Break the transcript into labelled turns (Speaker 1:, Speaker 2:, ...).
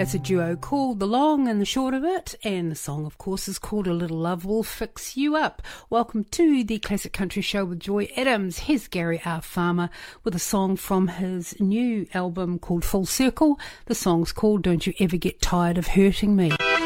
Speaker 1: It's a duo called The Long and the Short of It, and the song, of course, is called A Little Love Will Fix You Up. Welcome to the Classic Country Show with Joy Adams. Here's Gary R. Farmer with a song from his new album called Full Circle. The song's called Don't You Ever Get Tired of Hurting Me.